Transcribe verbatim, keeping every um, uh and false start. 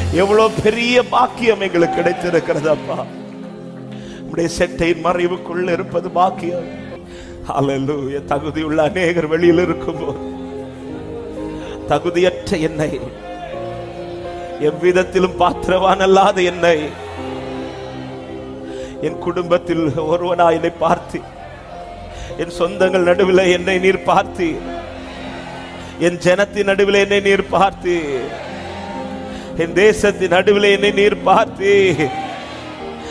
எவ்வளவு பெரிய பாக்கியம் எங்களுக்கு கிடைத்திருக்கிறது அப்பா. உம்முடைய செட்டையின் மறைவுக்குள் இருப்பது பாக்கியம். ஹல்லேலூயா. தகுதியுள்ள அநேகர் வெளியில் இருக்கும்போது தகுதியற்ற என்னை, எவ்விதத்திலும் பாத்திரவான் அல்லாத என்னை, என் குடும்பத்தில் ஒருவனா என்னை பார்த்து, என் சொந்தங்கள் நடுவில் என்னை நீர் பார்த்து, என் ஜனத்தின் நடுவில் என்னை நீர் பார்த்து, என் தேசத்தின் நடுவில் என்னை நீர் பார்த்து